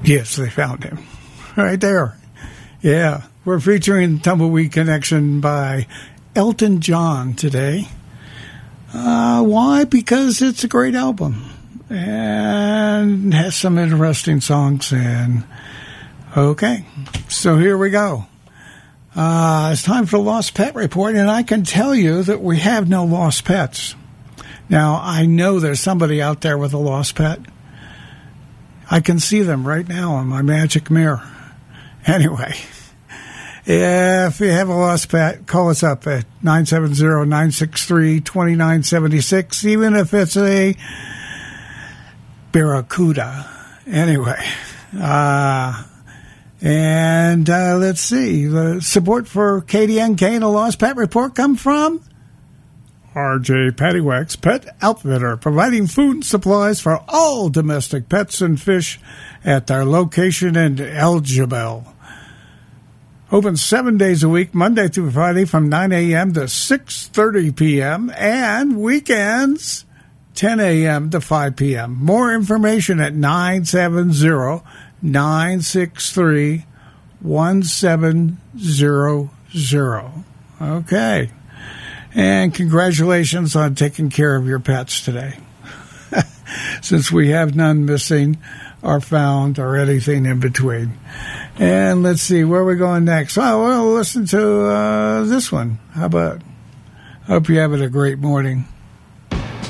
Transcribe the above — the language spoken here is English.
Yes, they found him. Right there. Yeah. We're featuring Tumbleweed Connection by Elton John today. Why? Because it's a great album. And has some interesting songs. And okay. So here we go. It's time for the Lost Pet Report. And I can tell you that we have no lost pets. Now, I know there's somebody out there with a lost pet. I can see them right now on my magic mirror. Anyway, if you have a lost pet, call us up at 970-963-2976, even if it's a barracuda. Anyway, let's see. The support for KDNK and the Lost Pet Report come from R.J. Paddywhack's Pet Outfitter, providing food and supplies for all domestic pets and fish at their location in Elgibel. Open 7 days a week, Monday through Friday from 9 a.m. to 6:30 p.m. and weekends 10 a.m. to 5 p.m. More information at 970-963-1700. Okay. And congratulations on taking care of your pets today. Since we have none missing or found or anything in between. And let's see, where are we going next? Oh, we'll listen to this one. How about? Hope you're having a great morning.